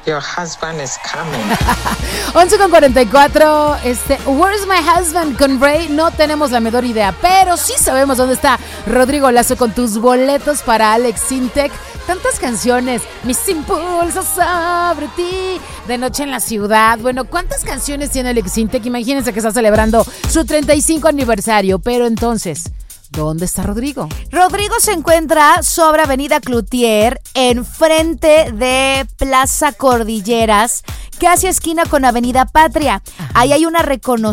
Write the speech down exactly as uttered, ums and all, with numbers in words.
Your husband is coming. once con cuarenta y cuatro, este, Where's my husband con Ray? No tenemos la menor idea, pero sí sabemos dónde está Rodrigo Lazo con tus boletos para Alex Sintek. Tantas canciones, mis impulsos sobre ti, de noche en la ciudad. Bueno, ¿cuántas canciones tiene Alex Sintek? Imagínense que está celebrando su treinta y cinco aniversario, pero entonces, ¿dónde está Rodrigo? Rodrigo se encuentra sobre Avenida Cloutier, enfrente de Plaza Cordilleras, casi esquina con Avenida Patria. Ajá. Ahí hay una reconocida